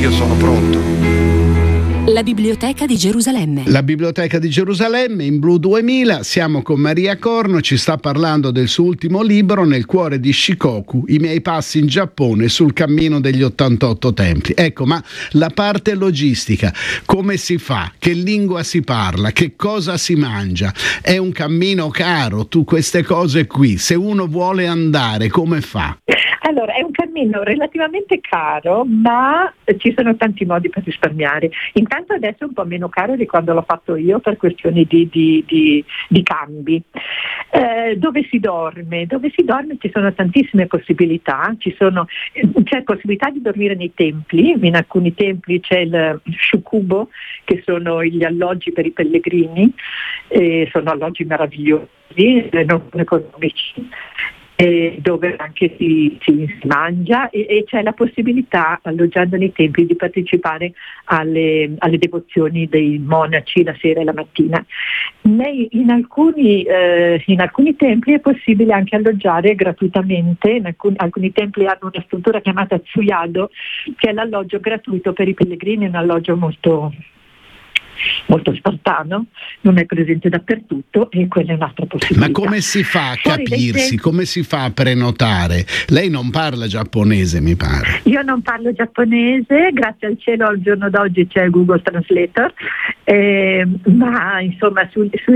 io sono pronto. La Biblioteca di Gerusalemme. La Biblioteca di Gerusalemme in Blu 2000, siamo con Maria Corno, ci sta parlando del suo ultimo libro, Nel cuore di Shikoku, i miei passi in Giappone sul cammino degli 88 templi. Ecco, ma la parte logistica, come si fa? Che lingua si parla? Che cosa si mangia? È un cammino caro, tu queste cose qui, se uno vuole andare, come fa? Allora, è un cammino relativamente caro, ma ci sono tanti modi per risparmiare. Intanto adesso è un po' meno caro di quando l'ho fatto io per questioni di cambi. Dove si dorme? Dove si dorme ci sono tantissime possibilità, c'è possibilità di dormire nei templi, in alcuni templi c'è il shukubo, che sono gli alloggi per i pellegrini, sono alloggi meravigliosi, non economici, dove anche si mangia e c'è la possibilità, alloggiando nei templi, di partecipare alle devozioni dei monaci la sera e la mattina. In alcuni templi è possibile anche alloggiare gratuitamente, alcuni templi hanno una struttura chiamata tsuyado, che è l'alloggio gratuito per i pellegrini, un alloggio molto spartano, non è presente dappertutto e quella è un'altra possibilità. Ma come si fa a capirsi? Come si fa a prenotare? Lei non parla giapponese, mi pare. Io non parlo giapponese, grazie al cielo al giorno d'oggi c'è Google Translator, ma insomma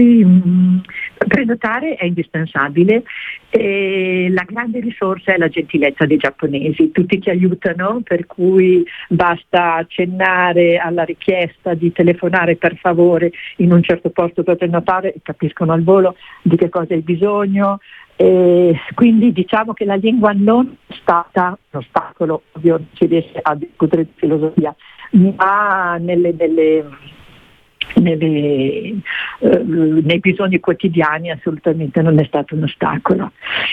prenotare è indispensabile. La grande risorsa è la gentilezza dei giapponesi, tutti ti aiutano, per cui basta accennare alla richiesta di telefonare per favore in un certo posto per prenotare e capiscono al volo di che cosa hai bisogno. Quindi diciamo che la lingua non è stata un ostacolo, ovvio non si riesce a discutere di filosofia, ma nei bisogni quotidiani assolutamente non è stato un ostacolo.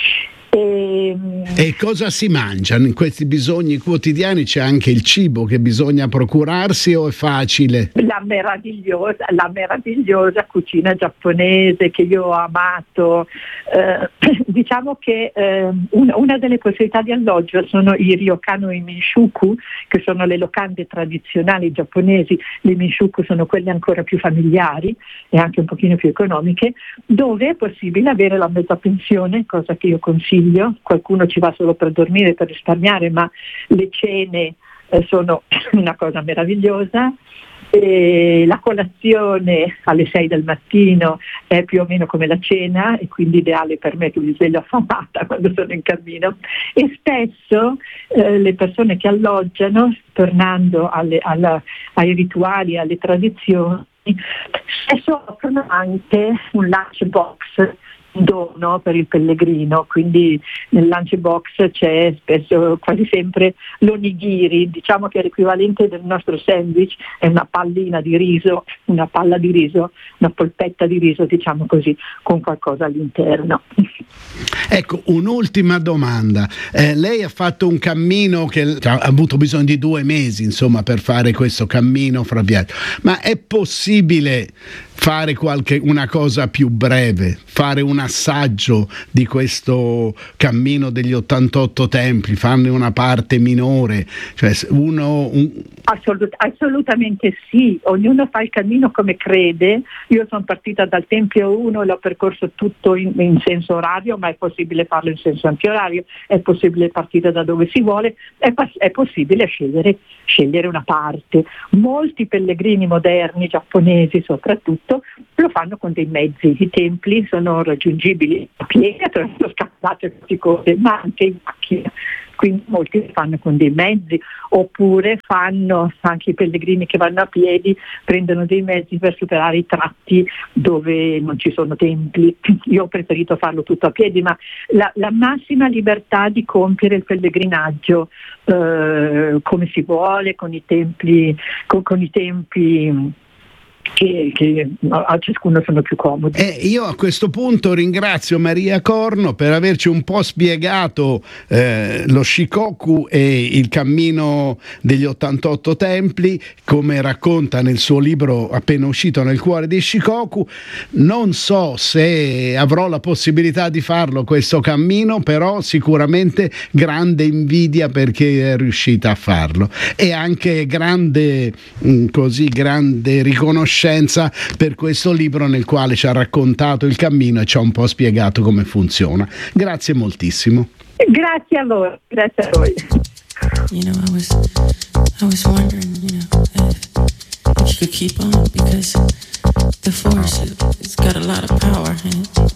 E cosa si mangia in questi bisogni quotidiani? C'è anche il cibo che bisogna procurarsi o è facile? La meravigliosa cucina giapponese che io ho amato. Diciamo che una delle possibilità di alloggio sono i ryokan o i minshuku, che sono le locande tradizionali giapponesi. Le minshuku sono quelle ancora più familiari e anche un pochino più economiche, dove è possibile avere la mezza pensione, cosa che io consiglio. Qualcuno ci va solo per dormire, per risparmiare, ma le cene sono una cosa meravigliosa. La colazione alle 6 del mattino è più o meno come la cena e quindi ideale per me, che mi sveglio affamata quando sono in cammino, e spesso le persone che alloggiano, tornando ai rituali, alle tradizioni, spesso offrono anche un lunch box, dono per il pellegrino, quindi nel lunch box c'è spesso, quasi sempre, l'onigiri, diciamo che è l'equivalente del nostro sandwich, è una palla di riso, una polpetta di riso, diciamo così, con qualcosa all'interno. Ecco, un'ultima domanda. Lei ha fatto un cammino che ha avuto bisogno di 2 mesi, insomma, per fare questo cammino fra viaggi, ma è possibile fare una cosa più breve, fare un assaggio di questo cammino degli 88 templi, farne una parte minore? Cioè Assolutamente sì, ognuno fa il cammino come crede. Io sono partita dal Tempio 1 e l'ho percorso tutto in senso orario, ma è possibile farlo in senso antiorario, è possibile partire da dove si vuole, è possibile scegliere una parte. Molti pellegrini moderni, giapponesi soprattutto, lo fanno con dei mezzi. I templi sono raggiungibili a piedi attraverso scappate faticose, ma anche in macchina. Quindi molti lo fanno con dei mezzi, oppure fanno anche i pellegrini che vanno a piedi, prendono dei mezzi per superare i tratti dove non ci sono templi. Io ho preferito farlo tutto a piedi, ma la massima libertà di compiere il pellegrinaggio come si vuole, con i tempi che a ciascuno sono più comodi. Io a questo punto ringrazio Maria Corno per averci un po' spiegato lo Shikoku e il cammino degli 88 templi, come racconta nel suo libro appena uscito, Nel cuore di Shikoku. Non so se avrò la possibilità di farlo questo cammino, però sicuramente grande invidia perché è riuscita a farlo, e anche grande riconoscenza per questo libro nel quale ci ha raccontato il cammino e ci ha un po' spiegato come funziona. Grazie moltissimo. Grazie a voi, grazie a voi. You know, I was wondering, you know, if you could keep on, because the force, it's got a lot of power in it.